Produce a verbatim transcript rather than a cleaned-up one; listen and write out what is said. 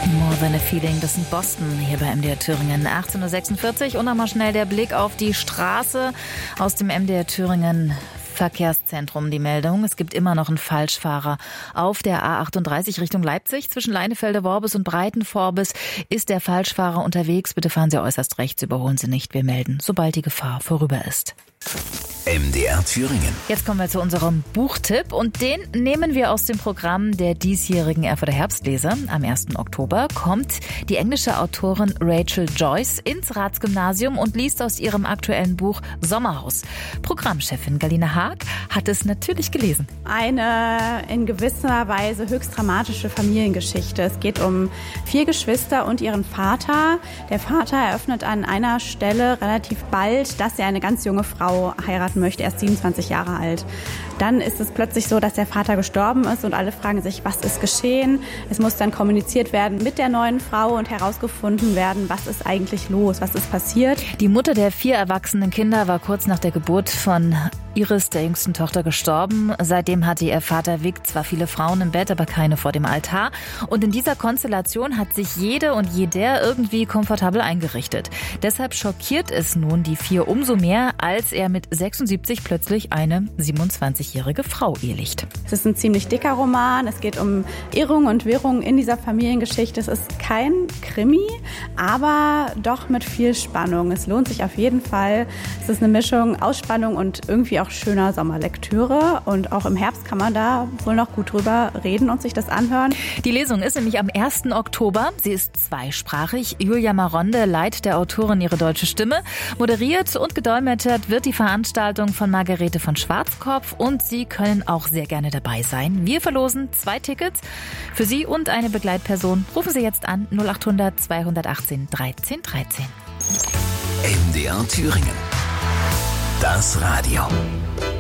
More Than a Feeling, das sind Boston hier bei M D R Thüringen. achtzehn Uhr sechsundvierzig und nochmal schnell der Blick auf die Straße aus dem M D R Thüringen Verkehrszentrum. Die Meldung, es gibt immer noch einen Falschfahrer. Auf der A achtunddreißig Richtung Leipzig zwischen Leinefelde-Worbis und Breitenvorbis ist der Falschfahrer unterwegs. Bitte fahren Sie äußerst rechts, überholen Sie nicht. Wir melden, sobald die Gefahr vorüber ist. M D R Thüringen. Jetzt kommen wir zu unserem Buchtipp und den nehmen wir aus dem Programm der diesjährigen Erfurter Herbstlese. Am ersten Oktober kommt die englische Autorin Rachel Joyce ins Ratsgymnasium und liest aus ihrem aktuellen Buch Sommerhaus. Programmchefin Galina Haag hat es natürlich gelesen. Eine in gewisser Weise höchst dramatische Familiengeschichte. Es geht um vier Geschwister und ihren Vater. Der Vater eröffnet an einer Stelle relativ bald, dass er eine ganz junge Frau heiraten möchte, erst siebenundzwanzig Jahre alt. Dann ist es plötzlich so, dass der Vater gestorben ist und alle fragen sich, was ist geschehen? Es muss dann kommuniziert werden mit der neuen Frau und herausgefunden werden, was ist eigentlich los, was ist passiert. Die Mutter der vier erwachsenen Kinder war kurz nach der Geburt von Iris, der jüngsten Tochter, gestorben. Seitdem hatte ihr Vater Vic zwar viele Frauen im Bett, aber keine vor dem Altar. Und in dieser Konstellation hat sich jede und jeder irgendwie komfortabel eingerichtet. Deshalb schockiert es nun die vier umso mehr, als er mit sechsundsiebzig plötzlich eine siebenundzwanzigjährige Frau ehelicht. Es ist ein ziemlich dicker Roman. Es geht um Irrung und Wirrung in dieser Familiengeschichte. Es ist kein Krimi, aber doch mit viel Spannung. Es lohnt sich auf jeden Fall. Es ist eine Mischung aus Spannung und irgendwie auch schöner Sommerlektüre. Und auch im Herbst kann man da wohl noch gut drüber reden und sich das anhören. Die Lesung ist nämlich am ersten Oktober. Sie ist zweisprachig. Julia Maronde leiht der Autorin ihre deutsche Stimme. Moderiert und gedolmetschert wird die Veranstaltung von Margarete von Schwarzkopf und Sie können auch sehr gerne dabei sein. Wir verlosen zwei Tickets für Sie und eine Begleitperson. Rufen Sie jetzt an null acht hundert zweihundertachtzehn dreizehn dreizehn. M D R Thüringen. Das Radio.